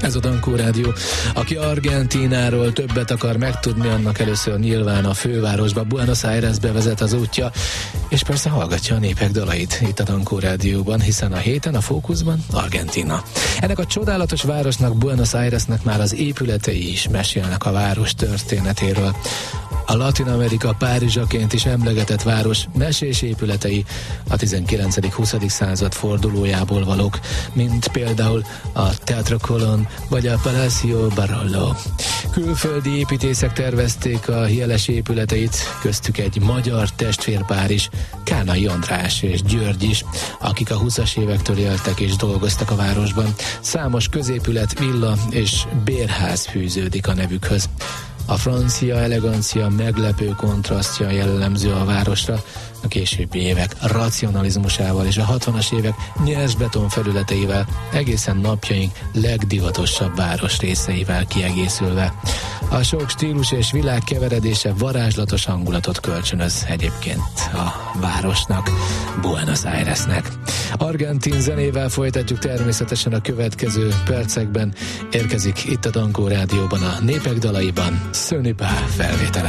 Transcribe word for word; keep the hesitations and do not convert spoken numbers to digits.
Ez a Dankó Rádió. Aki Argentínáról többet akar megtudni, annak először nyilván a fővárosba, Buenos Airesbe vezet az útja, és persze hallgatja a népek dalait itt a Dankó Rádióban, hiszen a héten a fókuszban Argentína. Ennek a csodálatos városnak, Buenos Airesnek már az épületei is mesélnek a város történetéről. A Latin Amerika Párizsaként is emlegetett város mesés épületei a tizenkilencedik-huszadik század fordulójából valók, mint például a Teatro Colón vagy a Palacio Barolo. Külföldi építészek tervezték a jeles épületeit, köztük egy magyar testvérpár is, Kánai András és György is, akik a huszas évektől éltek és dolgoztak a városban. Számos középület, villa és bérház fűződik a nevükhöz. A francia elegancia meglepő kontrasztja jellemző a városra, a későbbi évek racionalizmusával és a hatvanas évek nyers beton felületeivel, egészen napjaink legdivatosabb város részeivel kiegészülve. A sok stílus és világ keveredése varázslatos hangulatot kölcsönöz egyébként a városnak, Buenos Airesnek. Argentin zenével folytatjuk természetesen a következő percekben. Érkezik itt a Dankó Rádióban a Népek dalaiban Szönipa felvétele.